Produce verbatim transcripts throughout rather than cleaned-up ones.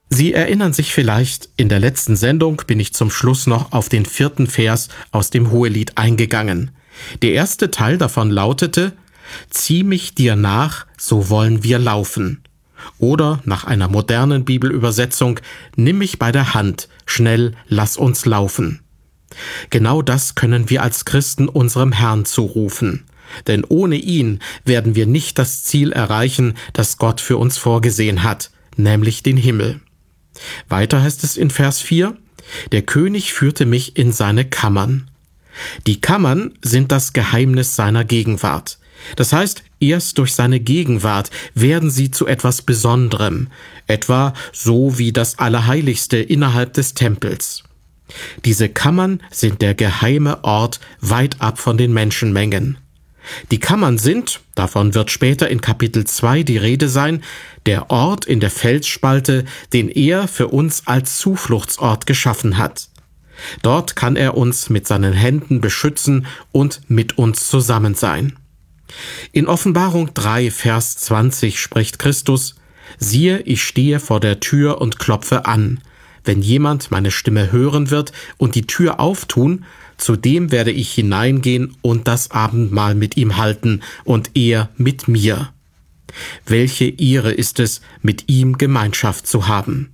Sie erinnern sich vielleicht, in der letzten Sendung bin ich zum Schluss noch auf den vierten Vers aus dem Hohelied eingegangen. Der erste Teil davon lautete: Zieh mich dir nach, so wollen wir laufen. Oder nach einer modernen Bibelübersetzung: Nimm mich bei der Hand, schnell lass uns laufen. Genau das können wir als Christen unserem Herrn zurufen. Denn ohne ihn werden wir nicht das Ziel erreichen, das Gott für uns vorgesehen hat, nämlich den Himmel. Weiter heißt es in Vers vier: Der König führte mich in seine Kammern. Die Kammern sind das Geheimnis seiner Gegenwart. Das heißt, erst durch seine Gegenwart werden sie zu etwas Besonderem, etwa so wie das Allerheiligste innerhalb des Tempels. Diese Kammern sind der geheime Ort weit ab von den Menschenmengen. Die Kammern sind, davon wird später in Kapitel zwei die Rede sein, der Ort in der Felsspalte, den er für uns als Zufluchtsort geschaffen hat. Dort kann er uns mit seinen Händen beschützen und mit uns zusammen sein. In Offenbarung drei, Vers zwanzig spricht Christus: Siehe, ich stehe vor der Tür und klopfe an. Wenn jemand meine Stimme hören wird und die Tür auftun, zu dem werde ich hineingehen und das Abendmahl mit ihm halten und er mit mir. Welche Ehre ist es, mit ihm Gemeinschaft zu haben.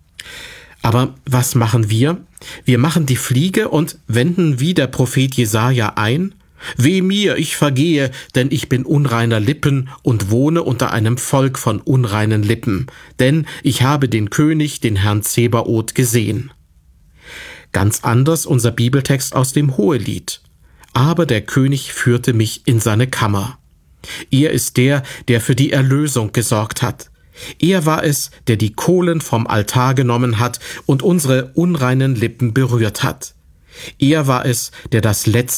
Aber was machen wir? Wir machen die Fliege und wenden wie der Prophet Jesaja ein: Weh mir, ich vergehe, denn ich bin unreiner Lippen und wohne unter einem Volk von unreinen Lippen, denn ich habe den König, den Herrn Zebaoth, gesehen. Ganz anders unser Bibeltext aus dem Hohelied: Aber der König führte mich in seine Kammer. Er ist der, der für die Erlösung gesorgt hat. Er war es, der die Kohlen vom Altar genommen hat und unsere unreinen Lippen berührt hat. Er war es, der das letzte